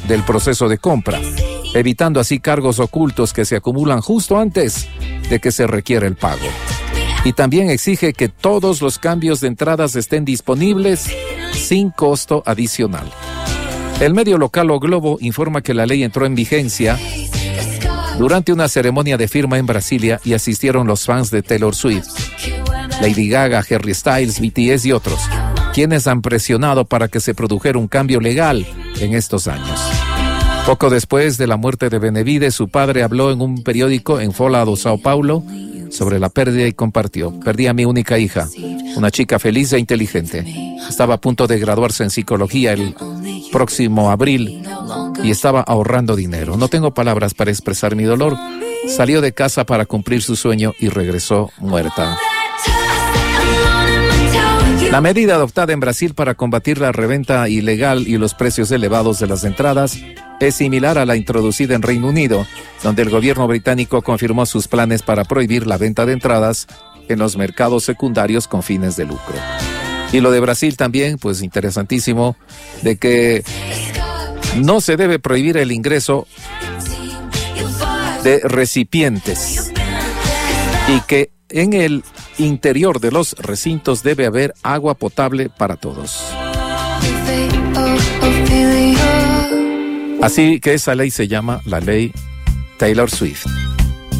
del proceso de compra, evitando así cargos ocultos que se acumulan justo antes de que se requiera el pago. Y también exige que todos los cambios de entradas estén disponibles sin costo adicional. El medio local O Globo informa que la ley entró en vigencia durante una ceremonia de firma en Brasilia y asistieron los fans de Taylor Swift, Lady Gaga, Harry Styles, BTS y otros, quienes han presionado para que se produjera un cambio legal en estos años. Poco después de la muerte de Benevides, su padre habló en un periódico en Folha do São Paulo sobre la pérdida y compartió: perdí a mi única hija, una chica feliz e inteligente. Estaba a punto de graduarse en psicología el próximo abril y estaba ahorrando dinero. No tengo palabras para expresar mi dolor. Salió de casa para cumplir su sueño y regresó muerta. La medida adoptada en Brasil para combatir la reventa ilegal y los precios elevados de las entradas es similar a la introducida en Reino Unido, donde el gobierno británico confirmó sus planes para prohibir la venta de entradas en los mercados secundarios con fines de lucro. Y lo de Brasil también, pues interesantísimo, de que no se debe prohibir el ingreso de recipientes y que en el interior de los recintos debe haber agua potable para todos. Así que esa ley se llama la ley Taylor Swift.